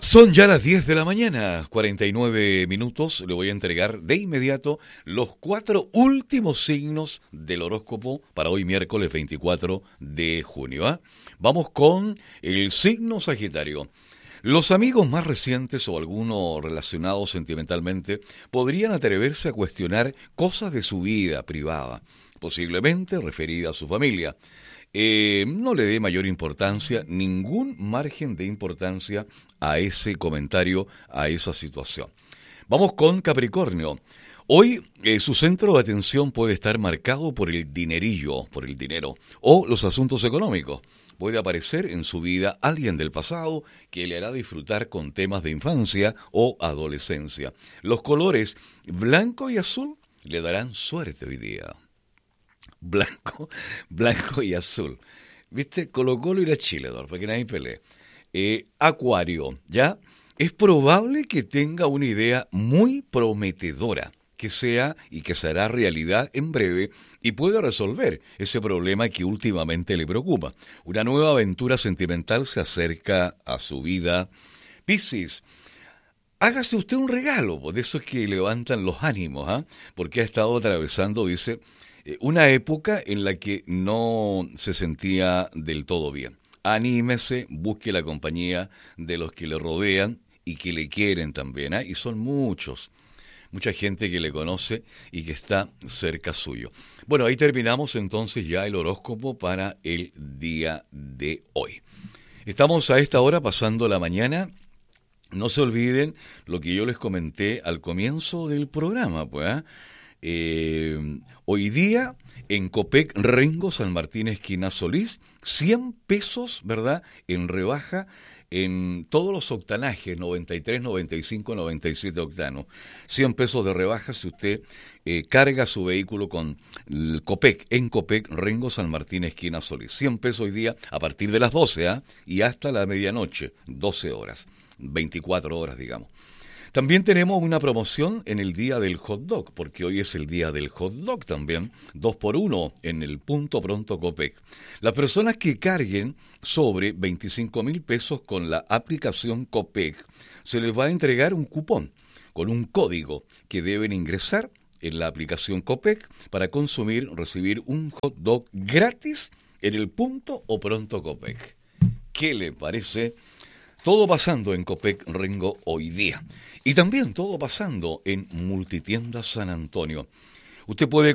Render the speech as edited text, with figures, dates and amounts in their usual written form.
Son ya las 10 de la mañana, 49 minutos. Le voy a entregar de inmediato los 4 últimos signos del horóscopo para hoy miércoles 24 de junio. Vamos con el signo Sagitario. Los amigos más recientes o algunos relacionados sentimentalmente podrían atreverse a cuestionar cosas de su vida privada, posiblemente referida a su familia. No le dé mayor importancia, ningún margen de importancia a ese comentario, a esa situación. Vamos con Capricornio. Hoy su centro de atención puede estar marcado por el dinerillo, por el dinero, o los asuntos económicos. Puede aparecer en su vida alguien del pasado que le hará disfrutar con temas de infancia o adolescencia. Los colores blanco y azul le darán suerte hoy día. Blanco y azul. ¿Viste? Colo-Colo y Chile, para que nadie pelee. Acuario, ¿ya? Es probable que tenga una idea muy prometedora, que sea y que será realidad en breve y pueda resolver ese problema que últimamente le preocupa. Una nueva aventura sentimental se acerca a su vida. Piscis, hágase usted un regalo, de esos que levantan los ánimos, porque ha estado atravesando, dice, una época en la que no se sentía del todo bien. Anímese, busque la compañía de los que le rodean y que le quieren también, y son mucha gente que le conoce y que está cerca suyo. Bueno, ahí terminamos entonces ya el horóscopo para el día de hoy. Estamos a esta hora pasando la mañana. No se olviden lo que yo les comenté al comienzo del programa, pues, hoy día en Copec Rengo San Martín esquina Solís, 100 pesos, ¿verdad?, en rebaja en todos los octanajes, 93, 95, 97 octanos. 100 pesos de rebaja si usted carga su vehículo con el Copec, en Copec Rengo San Martín esquina Solís. 100 pesos hoy día a partir de las 12, y hasta la medianoche, 12 horas, 24 horas, digamos. También tenemos una promoción en el día del hot dog, porque hoy es el día del hot dog también, 2x1 en el Punto Pronto Copec. Las personas que carguen sobre 25.000 pesos con la aplicación Copec, se les va a entregar un cupón con un código que deben ingresar en la aplicación Copec para recibir un hot dog gratis en el Punto o Pronto Copec. ¿Qué le parece? Todo pasando en Copec Rengo hoy día. Y también todo pasando en Multitiendas San Antonio. Usted puede